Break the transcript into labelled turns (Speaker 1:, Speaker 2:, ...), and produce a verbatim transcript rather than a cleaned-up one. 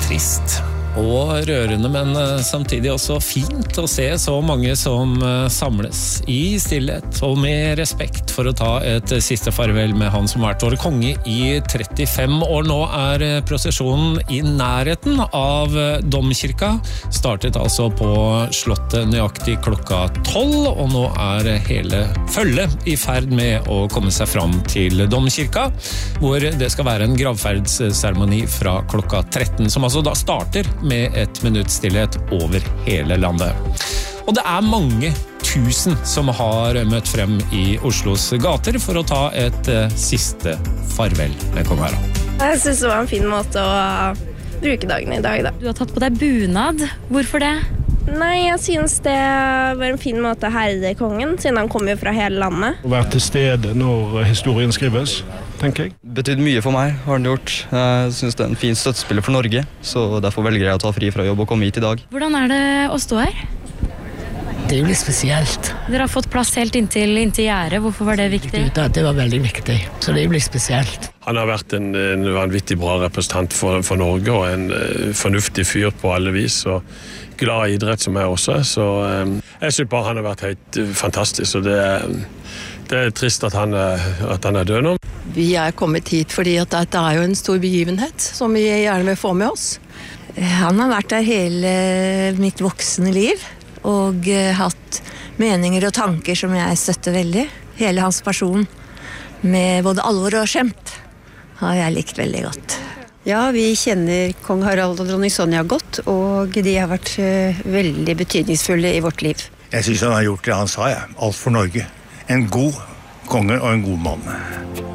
Speaker 1: trist og rørende, men samtidig også fint å se så mange som samles i stillhet og med respekt for å ta et siste farvel med han som har vært vår konge i trettifem år. Nå er prosesjonen i nærheten av domkirka, startet altså på slottet nøyaktig klokka tolv, og nå er hele følget i ferd med å komme seg fram til domkirka, hvor det skal være en gravferdsseremoni fra klokka tretten, som altså da starter med et minutts stillhet over hele landet. Og det er mange tusen som har møtt frem i Oslos gater for å ta et uh, siste farvel med kong Harald.
Speaker 2: Jeg synes det var en fin måte å bruke dagen i dag, da.
Speaker 3: Du har tatt på deg bunad. Hvorfor det?
Speaker 2: Nei, jeg synes det var en fin måte å herre kongen, siden han kommer fra hele landet.
Speaker 4: Å være til stede når historien skrives, tenker jeg.
Speaker 5: Betydde mye for meg, har han gjort. Jeg synes det er en fin støttespiller for Norge, så derfor velger jeg å ta fri fra jobb og komme hit i dag.
Speaker 3: Hvordan er det å stå her?
Speaker 6: Det er jo litt spesielt.
Speaker 3: Dere har fått plass helt inntil, inntil gjerdet. Hvorfor var det viktig?
Speaker 6: Det var veldig viktig, så det er jo litt spesielt.
Speaker 7: Han har vært en, en vanvittig bra representant for, for Norge, og en uh, fornuftig fyr på alle vis, og glad i idrett som jeg også er, så um, jeg synes bare han har vært helt uh, fantastisk, og det, det er trist at han, uh, at han er død nå.
Speaker 8: Vi er kommet hit fordi at dette er jo en stor begivenhet som vi gjerne vil få med oss.
Speaker 9: Han har vært der hele mitt voksne liv og uh, hatt meninger og tanker som jeg støtter veldig. Hele hans person med både alvor og skjemt har jeg likt veldig godt.
Speaker 10: Ja, vi kjenner kong Harald og dronning Sonja godt, og de har vært uh, veldig betydningsfulle i vårt liv.
Speaker 11: Jeg synes han har gjort det han sa, ja. Alt for Norge. En god konge og en god mann.